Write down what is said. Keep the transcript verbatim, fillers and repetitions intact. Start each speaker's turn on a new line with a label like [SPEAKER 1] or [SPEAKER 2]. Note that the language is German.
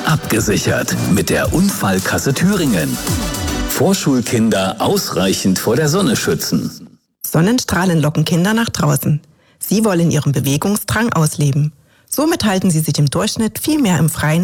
[SPEAKER 1] abgesichert mit der Unfallkasse Thüringen. Vorschulkinder ausreichend vor der Sonne schützen.
[SPEAKER 2] Sonnenstrahlen locken Kinder nach draußen. Sie wollen ihren Bewegungsdrang ausleben. Somit halten sie sich im Durchschnitt viel mehr im Freien